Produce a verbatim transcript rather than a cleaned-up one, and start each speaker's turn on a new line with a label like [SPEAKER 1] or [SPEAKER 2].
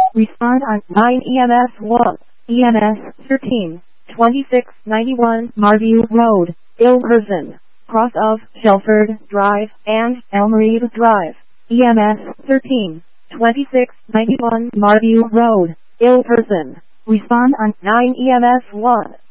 [SPEAKER 1] Respond on nine E M S one, E M S thirteen, twenty-six ninety-one Marview Road, Ilverston, cross of Shelford Drive and Elmreed Drive. E M S thirteen, twenty-six ninety-one Marview Road, Ilverston. Respond on nine E M S one.